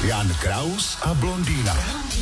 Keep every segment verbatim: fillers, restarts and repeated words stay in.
Jan Kraus a blondýna.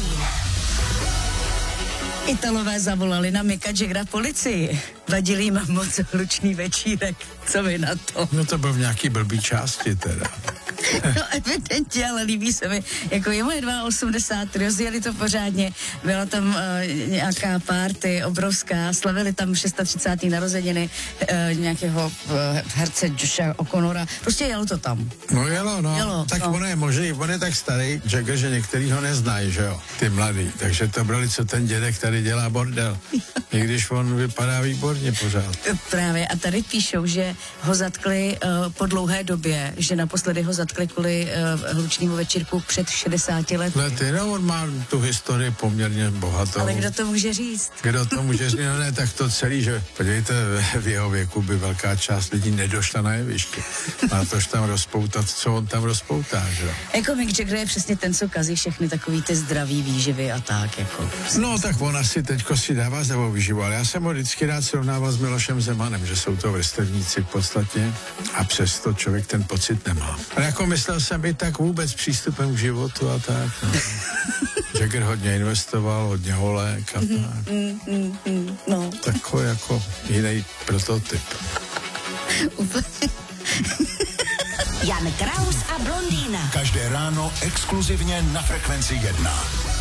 Italové zavolali na Micka Jaggera policii. Vadil jim moc hlučný večírek. Co vy na to? No to byl v nějaký blbý části teda. No evidentně, ale líbí se mi. Jako je moje osmdesát dva, rozjeli to pořádně. Byla tam uh, nějaká party obrovská, slavili tam třicáté šesté narozeniny uh, nějakého uh, herce Josha O'Connora. Prostě jelo to tam. No jelo, no. Jelo, tak no. on je možný, on je tak starý, Jagger, že některý ho neznají, že jo, ty mladý. Takže to brali, co ten dědek tady dělá bordel. I když on vypadá výborně pořád. Právě a tady píšou, že ho zatkli uh, po dlouhé době, že naposledy ho zatkli kvůli uh, hlučnému večírku před šedesáti lety. Lety, no on má tu historii poměrně bohatou. Ale kdo to může říct? Kdo to může říct? No ne, tak to celý, že podívejte, v jeho věku by velká část lidí nedošla na jeviště. Má tož tam rozpoutat, co on tam rozpoutá, že jo? Jako Mick Jagger je přesně ten, co kazí všechny takový ty zdraví výživy a tak, jako. No tak on asi teďko si dává zdravou výživu, ale já jsem ho vždycky rád srovnával s Milošem Zemanem, že jsou to vrstevníci v podstatě a přesto člověk ten pocit nemá. Ale jako myslel jsem i tak vůbec přístupem k životu a tak. No. Jagger hodně investoval, hodně holek a tak. Mm, mm, mm, no. Takový jako jiný prototyp. Jan Kraus a blondýna. Každé ráno exkluzivně na Frekvenci jedna.